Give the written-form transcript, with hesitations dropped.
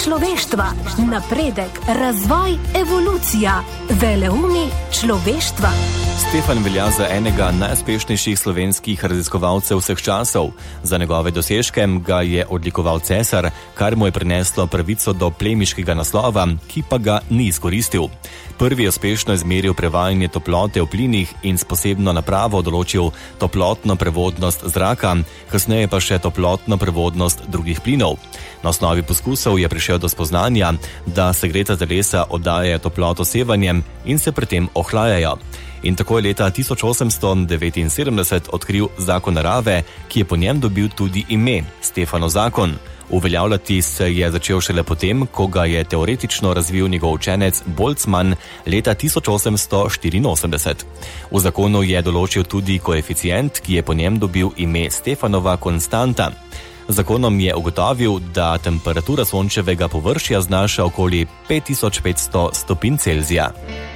človeštva, napredek, razvoj, evolucija, veleumi človeštva. Stefan velja za enega najuspešnejših slovenskih raziskovalcev vseh časov. Za njegove dosežke ga je odlikoval cesar, kar mu je prineslo pravico do plemiškega naslova, ki pa ga ni izkoristil. Prvi je uspešno izmeril prevajanje toplote v plinih in s posebno napravo določil toplotno prevodnost zraka, kasneje pa še toplotno prevodnost drugih plinov. Na osnovi poskusov je prišel do spoznanja, da segreta telesa oddajajo toploto s sevanjem in se pri tem ohlajajo. In tako je leta 1879 odkril zakon narave, ki je po njem dobil tudi ime Stefanov zakon. Uveljavljati se je začel šele potem, ko ga je teoretično razvil njegov učenec Boltzmann leta 1884. V zakonu je določil tudi koeficient, ki je po njem dobil ime Stefanova konstanta. Zakonom je ugotovil, da temperatura sončevega površja znaša okoli 5500 stopinj Celzija.